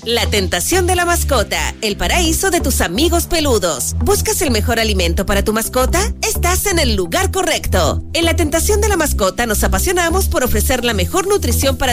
La tentación de la mascota, el paraíso de tus amigos peludos. ¿Buscas el mejor alimento para tu mascota? Estás en el lugar correcto. En La Tentación de la Mascota nos apasionamos por ofrecer la mejor nutrición para